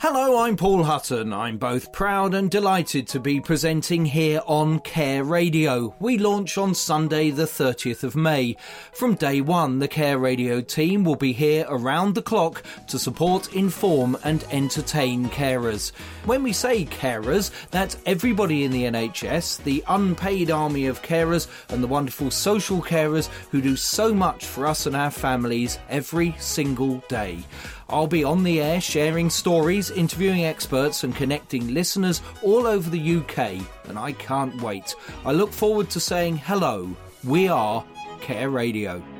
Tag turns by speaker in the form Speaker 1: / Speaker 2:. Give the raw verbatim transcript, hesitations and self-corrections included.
Speaker 1: Hello, I'm Paul Hutton. I'm both proud and delighted to be presenting here on Care Radio. We launch on Sunday the thirtieth of May. From day one, the Care Radio team will be here around the clock to support, inform and entertain carers. When we say carers, that's everybody in the N H S, the unpaid army of carers and the wonderful social carers who do so much for us and our families every single day. I'll be on the air sharing stories, interviewing experts and connecting listeners all over the U K, and I can't wait. I look forward to saying hello. We are Care Radio.